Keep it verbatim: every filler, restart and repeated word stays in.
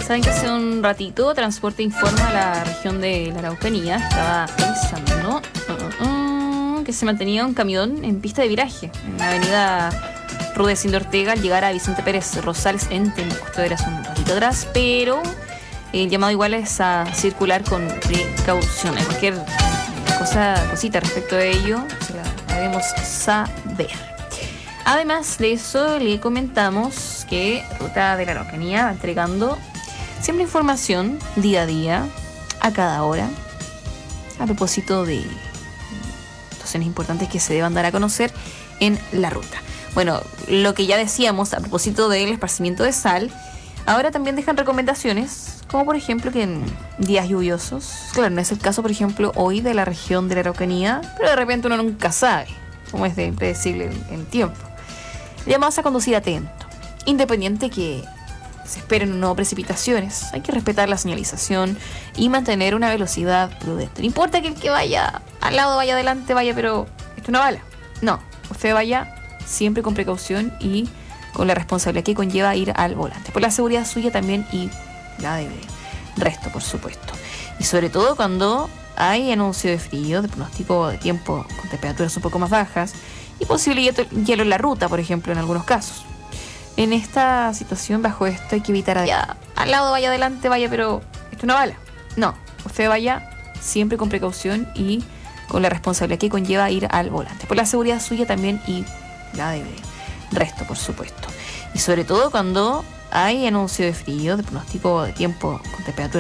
Saben que hace un ratito Transporte informa a la región de la Araucanía, estaba pensando uh, uh, uh, que se mantenía un camión en pista de viraje en la avenida Rudecindo Ortega al llegar a Vicente Pérez Rosales en Temuco. Esto era hace un ratito atrás, pero el llamado igual es a circular con precaución. Cualquier cosa, cosita respecto a ello se la haremos saber. Además de eso, le comentamos que Ruta de la Araucanía va entregando siempre información día a día, a cada hora, a propósito de situaciones importantes que se deban dar a conocer en la ruta. Bueno, lo que ya decíamos a propósito del esparcimiento de sal, ahora también dejan recomendaciones, como por ejemplo que en días lluviosos, claro, no es el caso por ejemplo hoy de la región de la Araucanía, pero de repente uno nunca sabe cómo es de impredecible el, el tiempo. Llamados a conducir atento, independiente que se esperen no precipitaciones, hay que respetar la señalización y mantener una velocidad prudente. No importa que el que vaya al lado vaya adelante, vaya, pero esto es una bala. No, usted vaya siempre con precaución y con la responsabilidad que conlleva ir al volante, por la seguridad suya también y la del resto, por supuesto. Y sobre todo cuando hay anuncio de frío, de pronóstico de tiempo con temperaturas un poco más bajas y posible hielo en la ruta, por ejemplo, en algunos casos. En esta situación, bajo esto, hay que evitar a, al lado, vaya adelante, vaya, pero esto es una bala. No, usted vaya siempre con precaución y con la responsabilidad que conlleva ir al volante, por la seguridad suya también y la del resto, por supuesto. Y sobre todo cuando hay anuncio de frío, de pronóstico de tiempo con temperatura